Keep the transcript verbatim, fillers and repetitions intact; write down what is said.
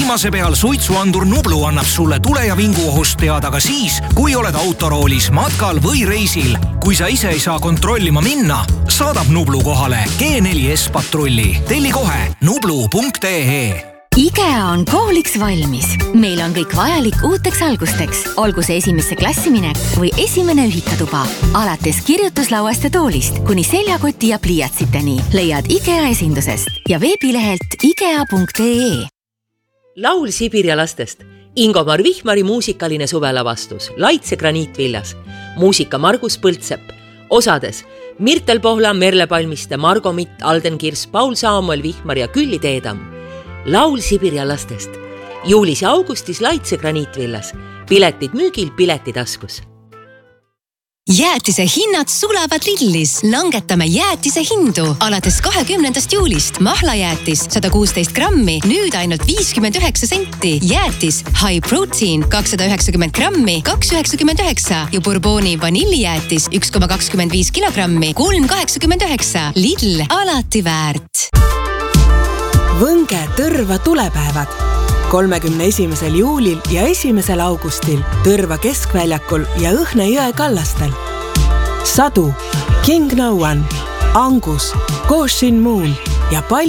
viimase peal suitsuandur Nublu annab sulle tule- ja vinguohust teada ka siis, kui oled autoroolis, matkal või reisil. Kui sa ise ei saa kontrollima minna, saadab Nublu kohale G neli S patrulli. Telli kohe nublu punkt ee. IKEA on kooliks valmis. Meil on kõik vajalik uuteks algusteks, olgu see esimesse klassi minek või esimene ühikatuba. Alates kirjutuslauast ja toolist kuni seljakoti ja pliiatsiteni leiad IKEA esindusest ja veebilehelt ikea punkt ee. Laul Sibiria lastest. Ingomar Vihmari muusikaline suvelavastus Laitse graniitviljas. Muusika Margus Põldsepp. Osades Mirtel Pohla, Merle Palmiste, Margo Mitt, Alden Kirs, Paul Saamuel Vihmar ja Külli Teedam. Laul Sibiria lastest. Juulis ja augustis Laitse graniitvillas. Piletid müügil Piletitaskus. Jäätise hinnad sulavad Lidlis. Langetame jäätise hindu. Alates kahekümnendast juulist mahlajäätis sada kuusteist grammi, nüüd ainult viiskümmend üheksa senti. Jäätis High Protein kakssada üheksakümmend grammi, kaks üheksakümmend üheksa ja Bourboni vanillijäätis üks koma kakskümmend viis kilogrammi, kolm kaheksakümmend üheksa. Lidl, alati väärt. Võnge Tõrva tulepäevad. kolmekümne esimesel juulil ja esimesel augustil Tõrva keskväljakul ja Õhne jõe kallastel. Sadu, King No One, Angus, Goshin Moon ja palju